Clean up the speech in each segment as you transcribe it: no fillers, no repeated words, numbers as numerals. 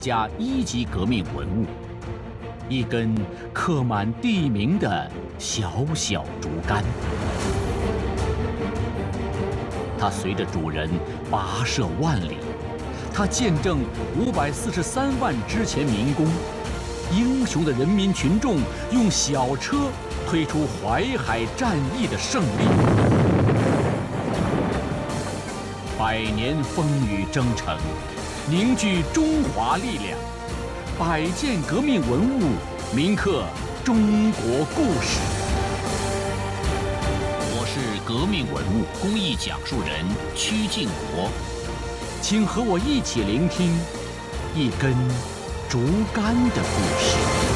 加1级革命文物，一根刻满地名的小小竹竿。它随着主人跋涉万里，它见证543万之前民工，英雄的人民群众用小车推出淮海战役的胜利。100年风雨征程，凝聚中华力量。100件革命文物，铭刻中国故事。我是革命文物公益讲述人曲靖国，请和我一起聆听一根竹竿的故事。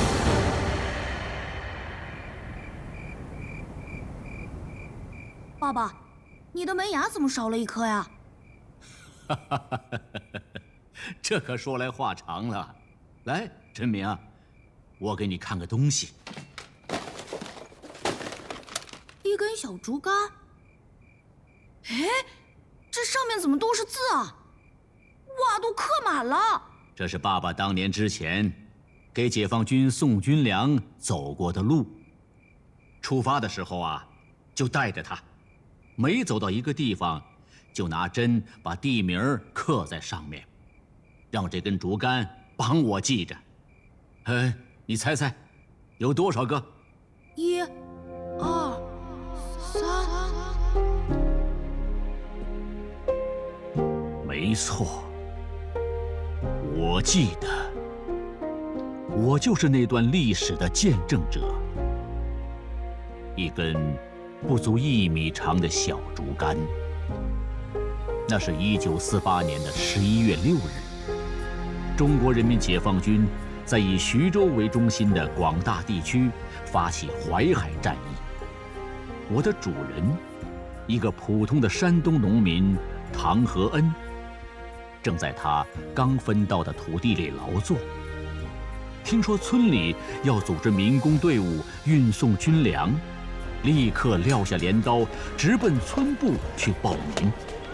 爸爸，你的门牙怎么少了一颗呀？ 这可说来话长了。来，陈明啊，我给你看个东西。 一根小竹竿。哎，这上面怎么都是字啊？哇，都刻满了。 这是爸爸当年之前给解放军送军粮走过的路。出发的时候啊，就带着它，每走到一个地方，就拿针把地名刻在上面，让这根竹竿帮我记着。你猜猜，有多少个 ？1、2、3。 没错，我记得，我就是那段历史的见证者。一根不足1米长的小竹竿。那是1948年的11月6日，中国人民解放军在以徐州为中心的广大地区发起淮海战役。我的主人，一个普通的山东农民唐和恩，正在他刚分到的土地里劳作。听说村里要组织民工队伍运送军粮，立刻撂下镰刀，直奔村部去报名。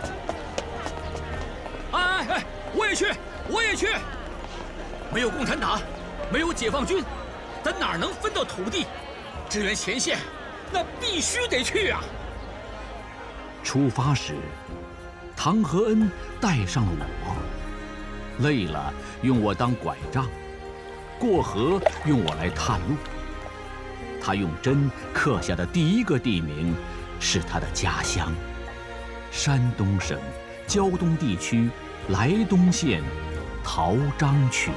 我也去！没有共产党，没有解放军，咱哪能分到土地？支援前线，那必须得去啊！ 出发时，唐和恩带上了我，累了用我当拐杖，过河用我来探路。他用针刻下的第一个地名是他的家乡——山东省胶东地区莱东县陶章区。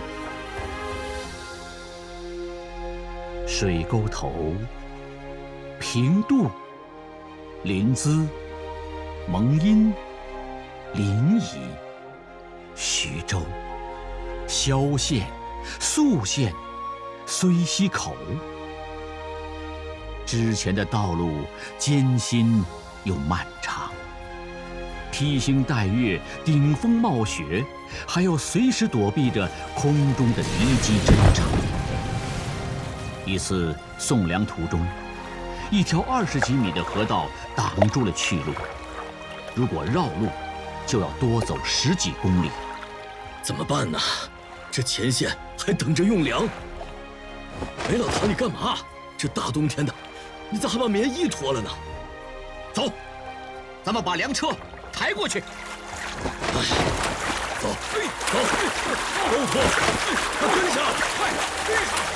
水沟头、平度、临淄、蒙阴、临沂、徐州、萧县、宿县、睢溪口。之前的道路艰辛又漫长，披星戴月，顶风冒雪，还要随时躲避着空中的敌机侦察。一次送粮途中，一条20几米的河道挡住了去路，如果绕路，就要多走10几公里。 怎么办呢？这前线还等着用粮。哎，老唐，你干嘛？这大冬天的，你咋还把棉衣脱了呢？ 走，咱们把粮车抬过去。 哎，走，走，都脱，快跟上，快跟上！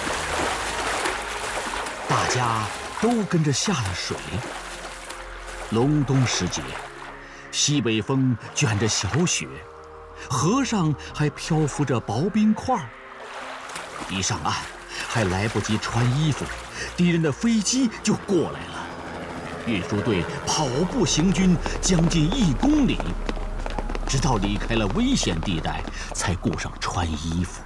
大家都跟着下了水。隆冬时节，西北风卷着小雪，河上还漂浮着薄冰块。一上岸，还来不及穿衣服，敌人的飞机就过来了。运输队跑步行军将近1公里，直到离开了危险地带，才顾上穿衣服。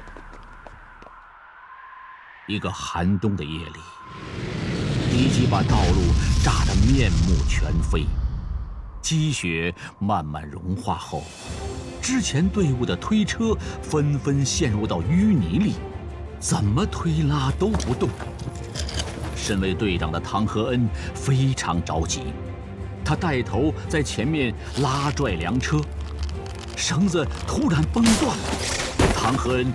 一个寒冬的夜里，敌机把道路炸得面目全非。积雪慢慢融化后，之前队伍的推车纷纷陷入到淤泥里，怎么推拉都不动。身为队长的唐和恩非常着急，他带头在前面拉拽粮车，绳子突然崩断了， 唐和恩